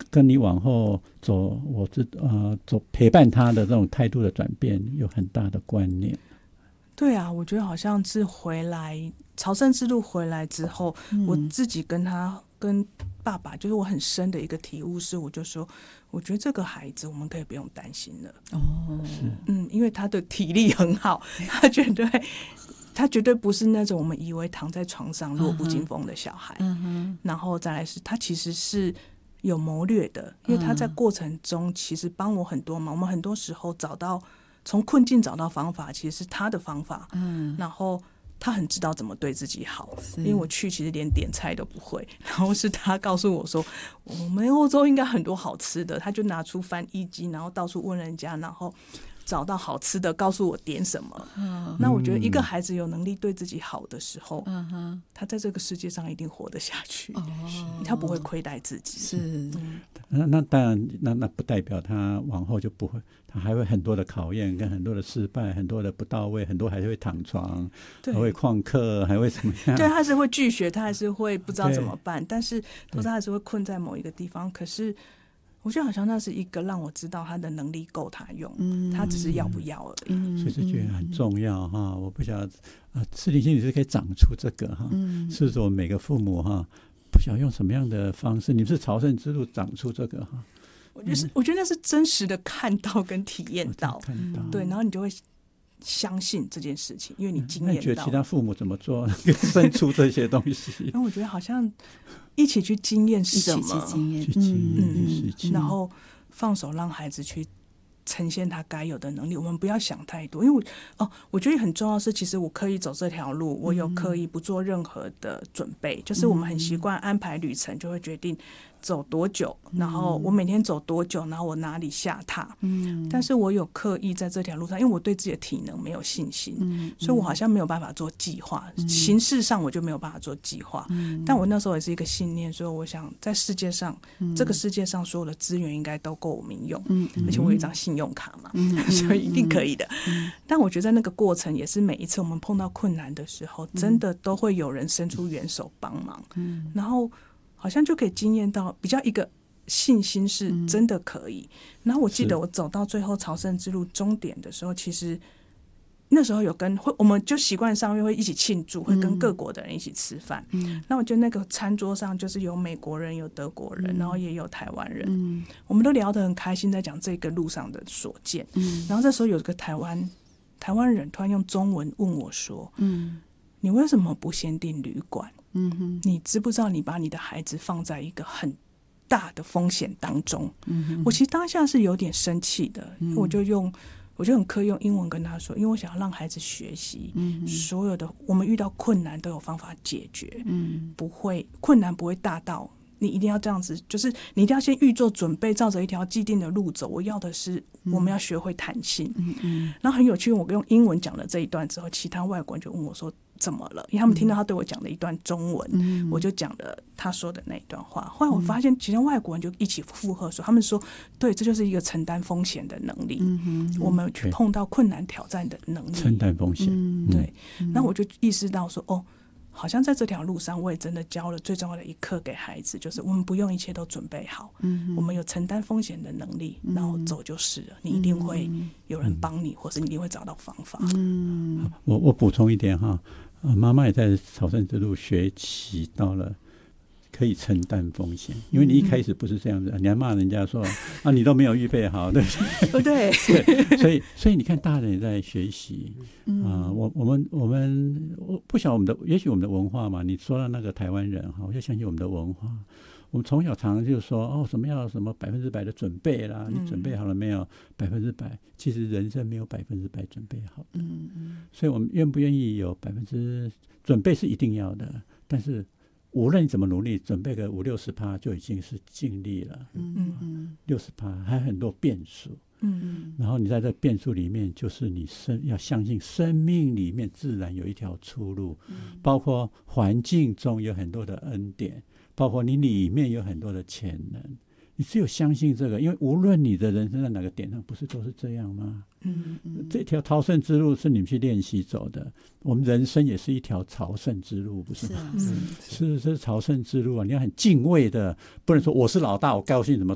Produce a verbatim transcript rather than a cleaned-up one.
跟你往后走，我这呃走陪伴他的这种态度的转变有很大的关联。 对啊，我觉得好像是回来朝圣之路回来之后，嗯、我自己跟他跟爸爸，就是我很深的一个体悟是，我就说，我觉得这个孩子我们可以不用担心了。哦，嗯，因为他的体力很好，他绝对他绝对不是那种我们以为躺在床上弱不禁风的小孩。嗯、然后再来是他其实是有谋略的，因为他在过程中其实帮我很多忙。我们很多时候找到。从困境找到方法，其实是他的方法。嗯，然后他很知道怎么对自己好，因为我去其实连点菜都不会，然后是他告诉我说，我们欧洲应该很多好吃的，他就拿出翻译机，然后到处问人家，然后找到好吃的，告诉我点什么。嗯，那我觉得一个孩子有能力对自己好的时候，嗯、他在这个世界上一定活得下去。哦，他不会亏待自己。 是，嗯、那那当然，那那不代表他往后就不会。他还会很多的考验，跟很多的失败，很多的不到位，很多还会躺床，还会旷课，还会怎么样？ 对，他是会拒学，他还是会不知道怎么办，但是他还是会困在某一个地方。可是我觉得好像那是一个让我知道他的能力够他用，嗯、他只是要不要而已。 嗯、所以这觉得很重要哈。我不晓得，呃，适龄心理师可以长出这个哈，嗯、是说每个父母哈，不晓得用什么样的方式，你们是朝圣之路长出这个哈。 我觉得是，我觉得那是真实的看到跟体验到， 看到对，然后你就会相信这件事情，因为你经验到。 那你觉得其他父母怎么做生出这些东西？ 因为我觉得好像一起去经验什么， 一起去经验， 去经验事情， 然后放手让孩子去呈现他该有的能力。我们不要想太多，因为我哦，我觉得很重要的是，其实我刻意走这条路，我有刻意不做任何的准备，嗯、就是我们很习惯安排旅程，就会决定走多久，然后我每天走多久，然后我哪里下榻。嗯，但是我有刻意在这条路上，因为我对自己的体能没有信心，嗯、所以我好像没有办法做计划，嗯、形式上我就没有办法做计划。嗯、但我那时候也是一个信念，所以我想在世界上，嗯、这个世界上所有的资源应该都够我们用，嗯、而且我有一张信用卡嘛，嗯、所以一定可以的。嗯、但我觉得在那个过程，也是每一次我们碰到困难的时候，真的都会有人伸出援手帮忙，嗯、然后。好像就可以经验到比较一个信心是真的可以。嗯、然后我记得我走到最后朝圣之路终点的时候，其实那时候有跟会，我们就习惯上会一起庆祝，会跟各国的人一起吃饭。嗯，那我觉得那个餐桌上就是有美国人，有德国人，嗯、然后也有台湾人。嗯，我们都聊得很开心，在讲这个路上的所见。嗯，然后这时候有个台湾台湾人突然用中文问我说：“嗯，你为什么不先订旅馆？”嗯哼，你知不知道你把你的孩子放在一个很大的风险当中？嗯哼，我其实当下是有点生气的，嗯、我就用我就很刻意用英文跟他说，因为我想要让孩子学习，嗯、所有的我们遇到困难都有方法解决，嗯，不会困难不会大到你一定要这样子，就是你一定要先预做准备，照着一条既定的路走。我要的是我们要学会弹性。嗯嗯，然后很有趣，我用英文讲了这一段之后，其他外国人就问我说怎么了？因为他们听到他对我讲的一段中文，嗯、我就讲了他说的那一段话。后来我发现，其他外国人就一起附和说，他们说，对，这就是一个承担风险的能力。嗯哼，我们去碰到困难挑战的能力， 承担风险。嗯、 对，那、嗯、我就意识到说，哦。好像在这条路上，我也真的教了最重要的一课给孩子，就是我们不用一切都准备好，嗯、我们有承担风险的能力，嗯、然后走就是了。你一定会有人帮你，嗯、或是你一定会找到方法。 嗯，我我补充一点哈，呃，妈妈也在朝圣之路学习到了可以承担风险，因为你一开始不是这样子，你还骂人家说啊，你都没有预备好，对不对？ 对，所以所以你看，大人也在学习啊、呃。我我们我们我不晓得我们的，也许我们的文化嘛。你说到那个台湾人哈，我就相信我们的文化。我们从小常常就说哦，什么要什么百分之百的准备啦，你准备好了没有？百分之百，其实人生没有百分之百准备好的。嗯嗯。所以我们愿不愿意有百分之准备是一定要的，但是。无论你怎么努力，准备个五六十趴就已经是尽力了。嗯嗯，六十趴还有很多变数。嗯嗯，然后你在这变数里面，就是你生要相信生命里面自然有一条出路，嗯、包括环境中有很多的恩典，包括你里面有很多的潜能。你只有相信这个，因为无论你的人生在哪个点上，不是都是这样吗？嗯嗯，这条朝圣之路是你们去练习走的，我们人生也是一条朝圣之路，不是吗？是是 是, 是朝圣之路啊！你要很敬畏的，不能说我是老大，我高兴怎么